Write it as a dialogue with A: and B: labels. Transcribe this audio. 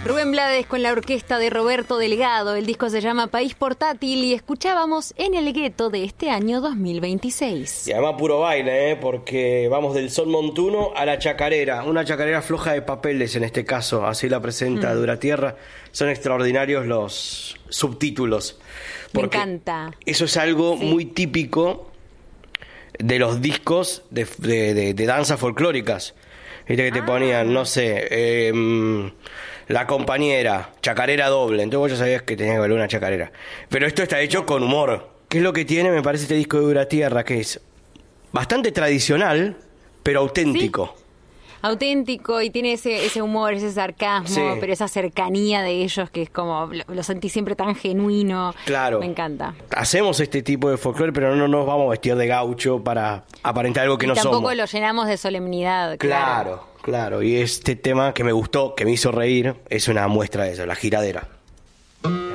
A: Rubén Blades con la orquesta de Roberto Delgado. El disco se llama País Portátil y escuchábamos En el Gueto de este año 2026.
B: Y además puro baile, porque vamos del son montuno a la chacarera. Una chacarera floja de papeles en este caso, así la presenta Duratierra. Son extraordinarios los subtítulos.
A: Me encanta.
B: Eso es algo muy típico de los discos de danzas folclóricas. Viste que te ponían, no sé, La Compañera, chacarera doble. Entonces vos ya sabías que tenía que haber una chacarera. Pero esto está hecho con humor. ¿Qué es lo que tiene, me parece, este disco de Duratierra? Que es bastante tradicional, pero auténtico.
A: ¿Sí? Auténtico, y tiene ese humor, ese sarcasmo, pero esa cercanía de ellos que es como, lo sentí siempre tan genuino.
B: Claro.
A: Me encanta.
B: Hacemos este tipo de folclore, pero no nos vamos a vestir de gaucho para aparentar algo que no somos.
A: Tampoco lo llenamos de solemnidad.
B: Claro. Y este tema que me gustó, que me hizo reír, es una muestra de eso, La Giradera.